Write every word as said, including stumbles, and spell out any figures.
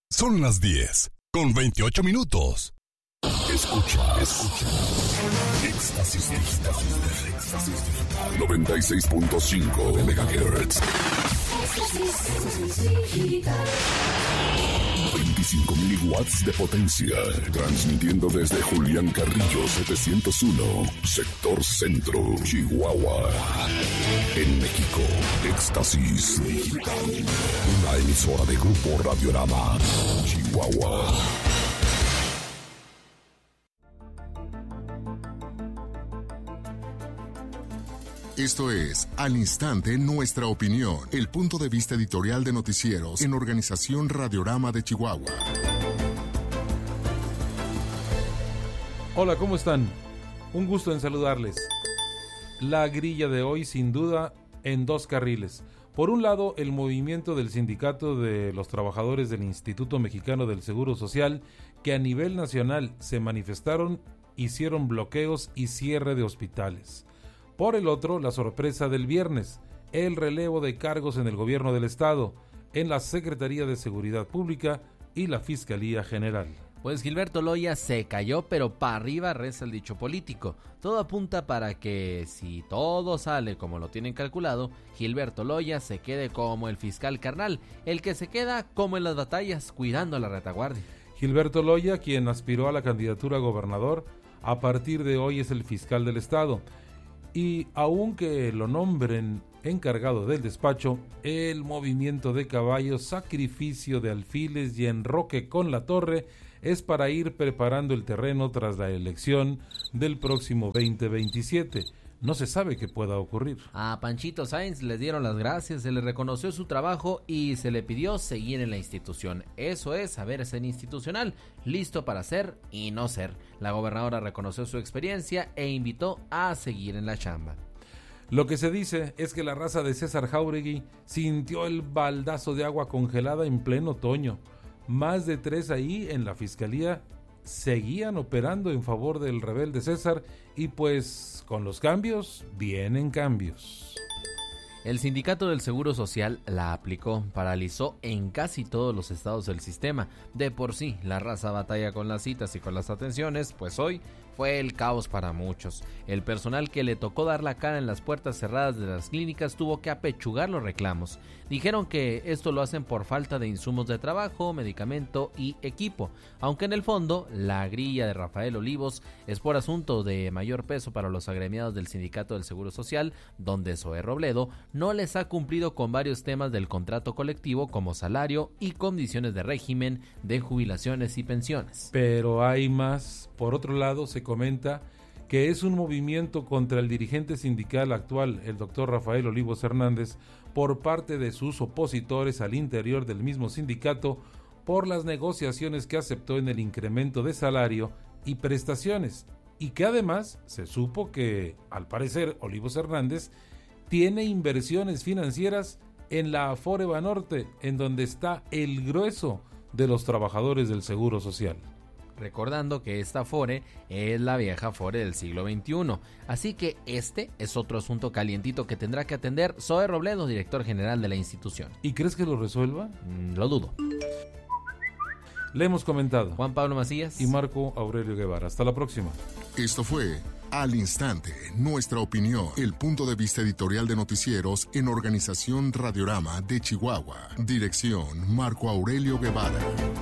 Son las diez, con veintiocho minutos. Escucha, escucha. Éxtasis Digital. Éxtasis Digital. noventa y seis punto cinco megahertz. veinticinco mil watts de potencia. Transmitiendo desde Julián Carrillo setecientos uno, sector centro, Chihuahua. En México, Éxtasis Digital. Una emisora de Grupo Radiorama, Chihuahua. Esto es Al Instante Nuestra Opinión, el punto de vista editorial de noticieros en Organización Radiorama de Chihuahua. Hola, ¿cómo están? Un gusto en saludarles. La grilla de hoy, sin duda, en dos carriles. Por un lado, el movimiento del Sindicato de los Trabajadores del Instituto Mexicano del Seguro Social, que a nivel nacional se manifestaron, hicieron bloqueos y cierre de hospitales. Por el otro, la sorpresa del viernes, el relevo de cargos en el gobierno del estado, en la Secretaría de Seguridad Pública y la Fiscalía General. Pues Gilberto Loya se cayó, pero para arriba reza el dicho político. Todo apunta para que, si todo sale como lo tienen calculado, Gilberto Loya se quede como el fiscal carnal, el que se queda como en las batallas, cuidando la retaguardia. Gilberto Loya, quien aspiró a la candidatura a gobernador, a partir de hoy es el fiscal del estado. Y aunque lo nombren encargado del despacho, el movimiento de caballos, sacrificio de alfiles y enroque con la torre es para ir preparando el terreno tras la elección del próximo veinte veintisiete. No se sabe qué pueda ocurrir. A Panchito Sáenz le dieron las gracias, se le reconoció su trabajo y se le pidió seguir en la institución. Eso es saber ser institucional, listo para ser y no ser. La gobernadora reconoció su experiencia e invitó a seguir en la chamba. Lo que se dice es que la raza de César Jáuregui sintió el baldazo de agua congelada en pleno otoño. Más de tres ahí en la fiscalía seguían operando en favor del rebelde César y pues con los cambios vienen cambios. El Sindicato del Seguro Social la aplicó, paralizó en casi todos los estados del sistema. De por sí, la raza batalla con las citas y con las atenciones, pues hoy fue el caos para muchos. El personal que le tocó dar la cara en las puertas cerradas de las clínicas tuvo que apechugar los reclamos. Dijeron que esto lo hacen por falta de insumos de trabajo, medicamento y equipo, aunque en el fondo la grilla de Rafael Olivos es por asunto de mayor peso para los agremiados del Sindicato del Seguro Social, donde Zoé Robledo no les ha cumplido con varios temas del contrato colectivo como salario y condiciones de régimen de jubilaciones y pensiones. Pero hay más. Por otro lado, se comenta que es un movimiento contra el dirigente sindical actual, el doctor Rafael Olivos Hernández, por parte de sus opositores al interior del mismo sindicato por las negociaciones que aceptó en el incremento de salario y prestaciones, y que además se supo que, al parecer, Olivos Hernández tiene inversiones financieras en la Afore Banorte, en donde está el grueso de los trabajadores del Seguro Social. Recordando que esta Afore es la vieja Afore del siglo veintiuno, así que este es otro asunto calientito que tendrá que atender Zoé Robledo, director general de la institución. ¿Y crees que lo resuelva? Mm, lo dudo. Le hemos comentado Juan Pablo Macías y Marco Aurelio Guevara. Hasta la próxima. Esto fue Al Instante, Nuestra Opinión, el punto de vista editorial de noticieros en Organización Radiorama de Chihuahua. Dirección Marco Aurelio Guevara.